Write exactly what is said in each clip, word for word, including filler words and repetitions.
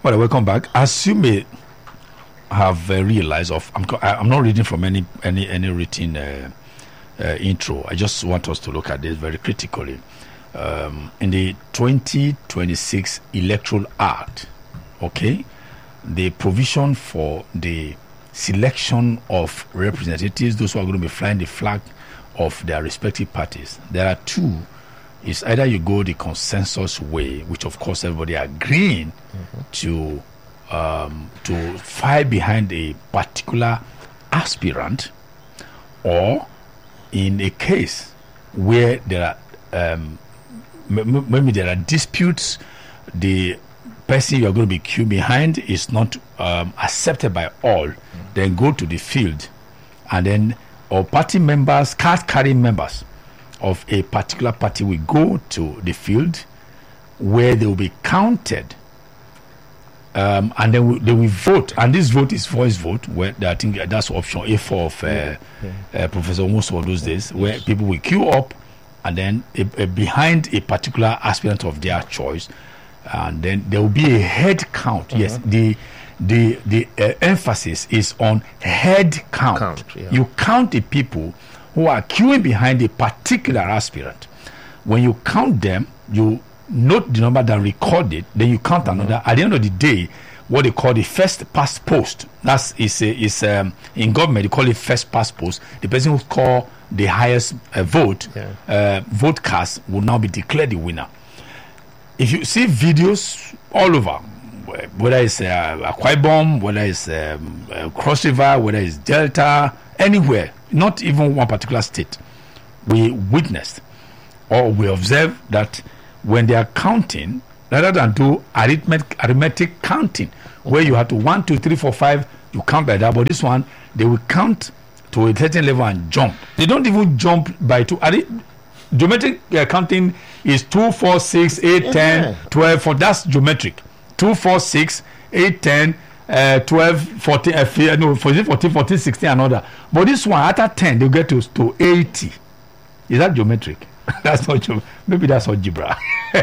Well, welcome back. As you may have uh, realized, of I'm, co- I- I'm not reading from any any any written uh, uh, intro. I just want us to look at this very critically. Um, in the twenty twenty-six Electoral Act, okay, the provision for the selection of representatives, those who are going to be flying the flag of their respective parties, there are two. It's either you go the consensus way, which of course everybody agreeing mm-hmm. to um, to fight behind a particular aspirant, or in a case where there are um, m- maybe there are disputes, the person you are going to be queuing behind is not um, accepted by all, mm-hmm. then go to the field, and then or party members, card carrying members of a particular party will go to the field where they will be counted, um, and then we, they will vote. And this vote is voice vote. Where I think that's option A four of uh, yeah. Yeah. Uh, Professor Omoso of those days, yes. where people will queue up, and then a, a behind a particular aspirant of their choice, and then there will be a head count. Uh-huh. Yes, the the the uh, emphasis is on head count. count yeah. You count the people who are queuing behind a particular aspirant. When you count them, you note the number that record it, then you count mm-hmm. another. At the end of the day, what they call the first past post, that's is a, is um, in government they call it first past post. The person who score the highest uh, vote, yeah. uh, vote cast, will now be declared the winner. If you see videos all over, whether it's uh, Akwa Ibom, whether it's um, uh, Cross River, whether it's Delta, anywhere, not even one particular state, we witnessed or we observed that when they are counting, rather than do arithmetic, arithmetic counting, where you have to one, two, three, four, five, you count by that, but this one, they will count to a certain level and jump. They don't even jump by two. Geometric uh, counting is two, four, six, eight, yeah. ten, twelve, for that's geometric. two, four, six, eight, ten, Uh, twelve, fourteen, uh, no, fourteen, fourteen, fourteen, sixteen, another. But this one, after ten, they'll get to, to eighty. Is that geometric? That's not geometric. Maybe that's algebra.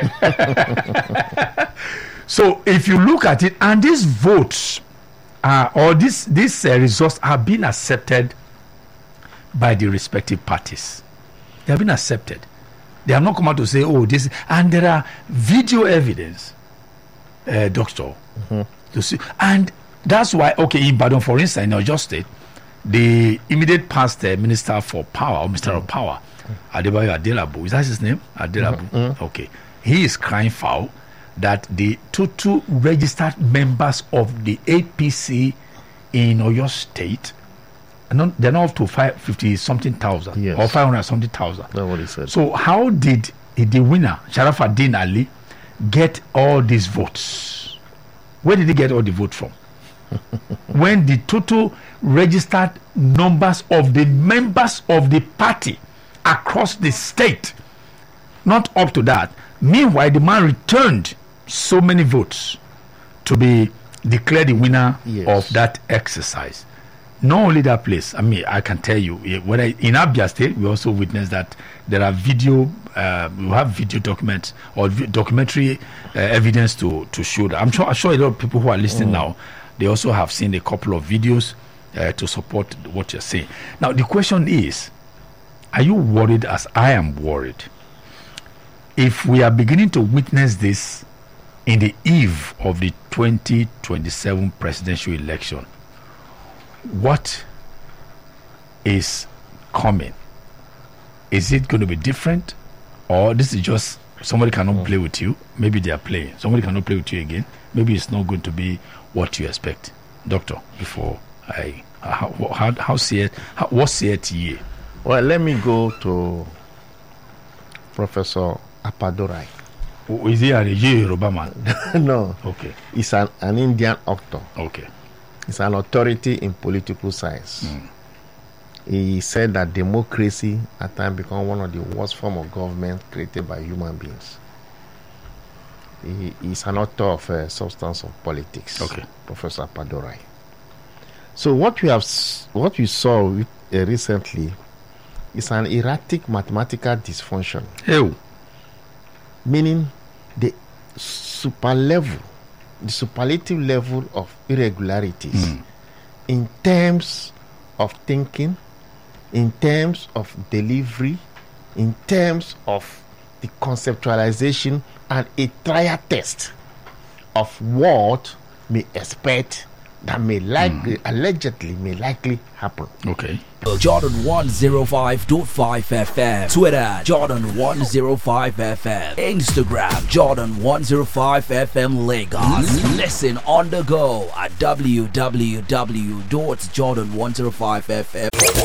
So, if you look at it, and these votes, uh, or this, these uh, results are being accepted by the respective parties. They have been accepted. They have not come out to say, oh, this, and there are video evidence, uh, doctor. Mm-hmm. To see. And that's why, okay, in Badon, for instance, in Oyo State, the immediate past uh, Minister for Power, or Minister mm. of Power, mm. Adebayo Adelabu, is that his name? Adelabu. Mm-hmm. Mm-hmm. Okay. He is crying foul that the total registered members of the A P C in Oyo State, not, they're not up to five, fifty something thousand, yes. or five hundred something thousand. That's what he said. So, how did the winner, Sharafaddin Ali, get all these votes? Where did he get all the vote from? When the total registered numbers of the members of the party across the state, not up to that. Meanwhile, the man returned so many votes to be declared the winner yes. of that exercise. Not only that place, I mean, I can tell you, whether in Abia State, we also witnessed that there are video, uh, we have video documents or vi- documentary uh, evidence to, to show that. I'm sure, I'm sure a lot of people who are listening mm. now, they also have seen a couple of videos uh, to support what you're saying. Now, the question is, are you worried as I am worried? If we are beginning to witness this in the eve of the twenty twenty-seven presidential election, what is coming? Is it going to be different, or this is just somebody cannot mm. play with you? Maybe they are playing. Somebody cannot play with you again. Maybe it's not going to be what you expect, Doctor. Before I, how how, how see it? How, what say it to you? Well, let me go to Professor Appadurai. Oh, is he a Yoruba man? No. Okay. He's an, an Indian actor. Okay. He's an authority in political science. Mm. He said that democracy at times become one of the worst form of government created by human beings. He is an author of uh, Substance of Politics. Okay. Professor Appadurai. So what we have, what we saw with, uh, recently is an erratic mathematical dysfunction. Ew. Meaning the super level the superlative level of irregularities Mm. in terms of thinking, in terms of delivery, in terms of the conceptualization and a trial test of what may expect that may likely, Mm. allegedly, may likely happen. Okay. Jordan one oh five point five F M. Twitter, Jordan one oh five F M. Instagram, Jordan one oh five F M Lagos. Listen on the go at w w w dot jordan one oh five f m.